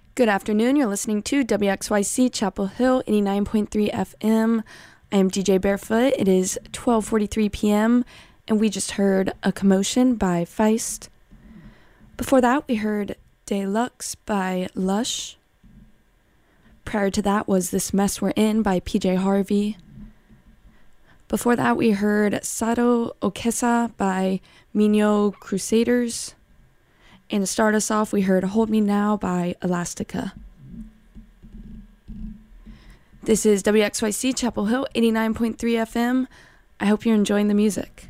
Good afternoon. You're listening to WXYC Chapel Hill 89.3 FM. I am DJ Barefoot. It is 12:43 p.m. and we just heard A Commotion by Feist. Before that, we heard Deluxe by Lush. Prior to that was This Mess We're In by PJ Harvey. Before that, we heard Sado Okesa by Minyo Crusaders. And to start us off, we heard Hold Me Now by Elastica. This is WXYC Chapel Hill 89.3 FM. I hope you're enjoying the music.